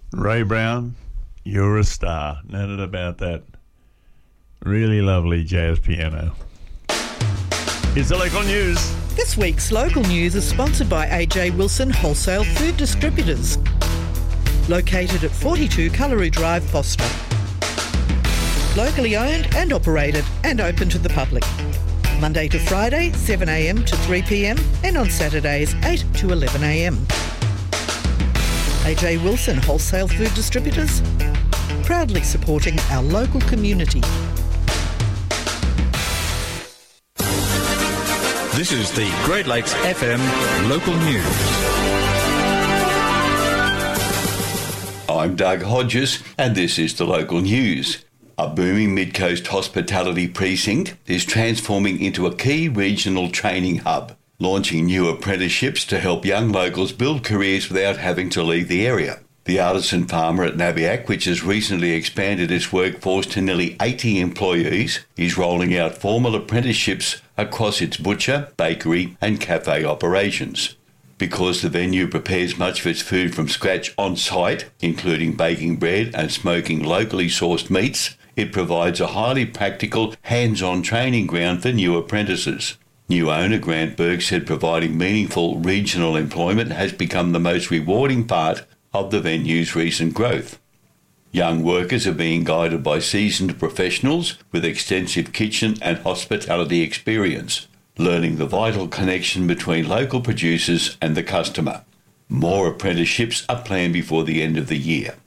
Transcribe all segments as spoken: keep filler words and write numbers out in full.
Ray Brown, you're a star. No doubt about that. Really lovely jazz piano. Here's the local news. This week's local news is sponsored by A J Wilson Wholesale Food Distributors, located at forty-two Cullery Drive, Foster. Locally owned and operated and open to the public. Monday to Friday, seven a m to three p m and on Saturdays, eight to eleven a m A J Wilson Wholesale Food Distributors, proudly supporting our local community. This is the Great Lakes F M local news. I'm Doug Hodges, and this is the local news. A booming Mid-Coast hospitality precinct is transforming into a key regional training hub, launching new apprenticeships to help young locals build careers without having to leave the area. The artisan farmer at Nabiac, which has recently expanded its workforce to nearly eighty employees, is rolling out formal apprenticeships across its butcher, bakery and cafe operations. Because the venue prepares much of its food from scratch on site, including baking bread and smoking locally sourced meats, it provides a highly practical, hands-on training ground for new apprentices. New owner Grant Burke said providing meaningful regional employment has become the most rewarding part of the venue's recent growth. Young workers are being guided by seasoned professionals with extensive kitchen and hospitality experience, learning the vital connection between local producers and the customer. More apprenticeships are planned before the end of the year.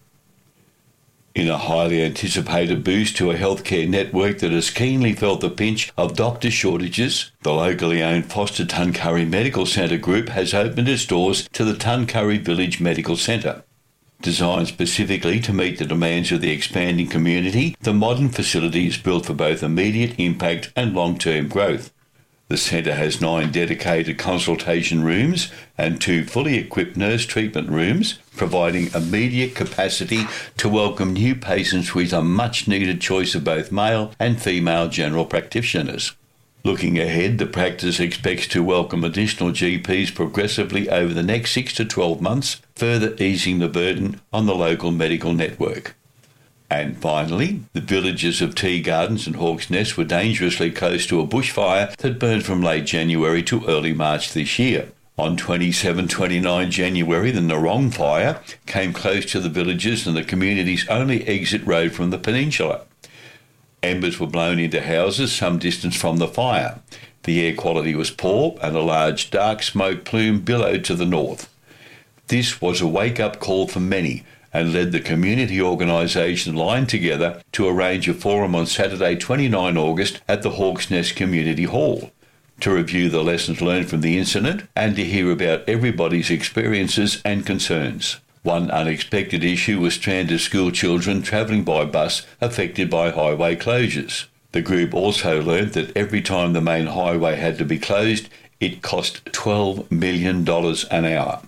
In a highly anticipated boost to a healthcare network that has keenly felt the pinch of doctor shortages, the locally owned Foster Tuncurry Medical Centre Group has opened its doors to the Tuncurry Village Medical Centre. Designed specifically to meet the demands of the expanding community, the modern facility is built for both immediate impact and long-term growth. The centre has nine dedicated consultation rooms and two fully equipped nurse treatment rooms, providing immediate capacity to welcome new patients with a much-needed choice of both male and female general practitioners. Looking ahead, the practice expects to welcome additional G Ps progressively over the next six to twelve months, further easing the burden on the local medical network. And finally, the villages of Tea Gardens and Hawk's Nest were dangerously close to a bushfire that burned from late January to early March this year. On twenty-seven to twenty-nine January, the Narong fire came close to the villages and the community's only exit road from the peninsula. Embers were blown into houses some distance from the fire. The air quality was poor and a large dark smoke plume billowed to the north. This was a wake-up call for many and led the community organisation Line Together to arrange a forum on Saturday the twenty-ninth of August at the Hawk's Nest Community Hall to review the lessons learned from the incident and to hear about everybody's experiences and concerns. One unexpected issue was stranded school children travelling by bus affected by highway closures. The group also learned that every time the main highway had to be closed, it cost twelve million dollars an hour.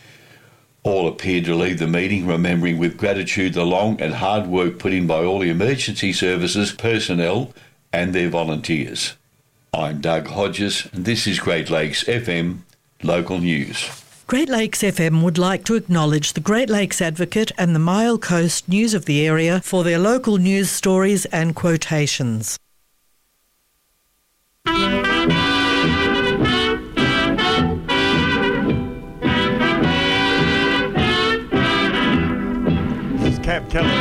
All appeared to leave the meeting remembering with gratitude the long and hard work put in by all the emergency services personnel and their volunteers. I'm Doug Hodges, and this is Great Lakes F M Local News. Great Lakes F M would like to acknowledge the Great Lakes Advocate and the Mile Coast News of the area for their local news stories and quotations. This is Cap Keller.